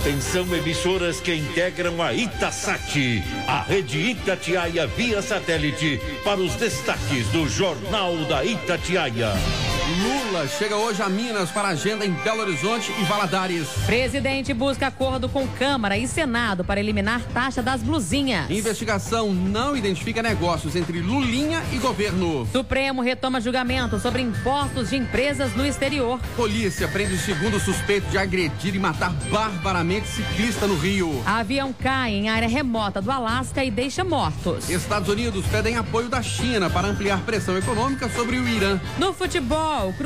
Atenção, emissoras que integram a Itasat, a rede Itatiaia via satélite, para os destaques do Jornal da Itatiaia. Lula chega hoje a Minas para agenda em Belo Horizonte e Valadares. Presidente busca acordo com Câmara e Senado para eliminar taxa das blusinhas. Investigação não identifica negócios entre Lulinha e governo. Supremo retoma julgamento sobre impostos de empresas no exterior. Polícia prende o segundo suspeito de agredir e matar barbaramente ciclista no Rio. Avião cai em área remota do Alasca e deixa mortos. Estados Unidos pedem apoio da China para ampliar pressão econômica sobre o Irã. No futebol,